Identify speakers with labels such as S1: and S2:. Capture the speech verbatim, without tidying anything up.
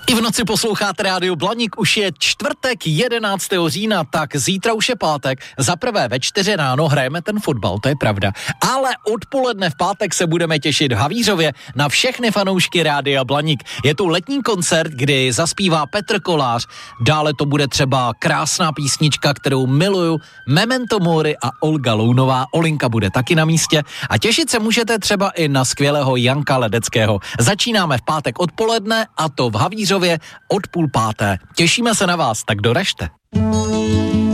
S1: I v noci posloucháte Rádio Blaník, už je čtvrtek jedenáctého října, tak zítra už je pátek. Za prvé ve čtyři ráno hrajeme ten fotbal, to je pravda. Ale odpoledne v pátek se budeme těšit v Havířově na všechny fanoušky Rádia Blaník. Je tu letní koncert, kdy zaspívá Petr Kolář, dále to bude třeba krásná písnička, kterou miluju, Memento Mori a Olga Lounová. Olinka bude taky na místě a těšit se můžete třeba i na skvělého Janka Ledeckého. Začínáme v pátek odpoledne a to v Havířově od půl páté. Těšíme se na vás, tak doražte.